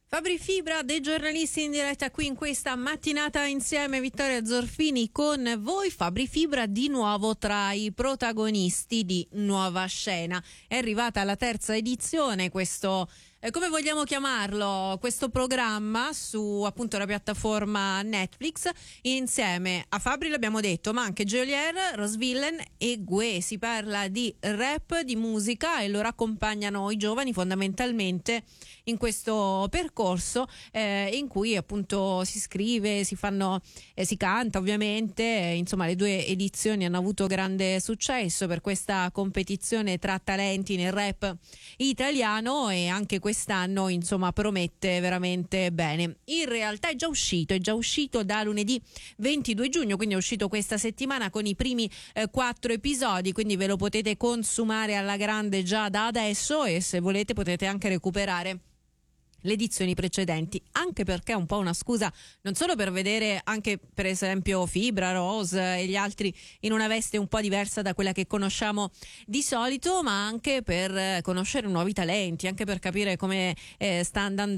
Fabri Fibra dei giornalisti in diretta qui in questa mattinata insieme Vittoria Zorfini con voi. Fabri Fibra di nuovo tra i protagonisti di Nuova Scena. È arrivata la terza edizione, questo come vogliamo chiamarlo, questo programma su appunto la piattaforma Netflix. Insieme a Fabri l'abbiamo detto, ma anche Geolier, Rosvillen e Gue. Si parla di rap, di musica, e loro accompagnano i giovani fondamentalmente in questo percorso in cui appunto si scrive, si canta ovviamente. Insomma, le due edizioni hanno avuto grande successo per questa competizione tra talenti nel rap italiano, e anche quest'anno insomma promette veramente bene. In realtà è già uscito da lunedì 22 giugno, quindi è uscito questa settimana con i primi 4 episodi, quindi ve lo potete consumare alla grande già da adesso, e se volete potete anche recuperare le edizioni precedenti, anche perché è un po' una scusa non solo per vedere anche per esempio Fibra, Rose e gli altri in una veste un po' diversa da quella che conosciamo di solito, ma anche per conoscere nuovi talenti, anche per capire come sta andando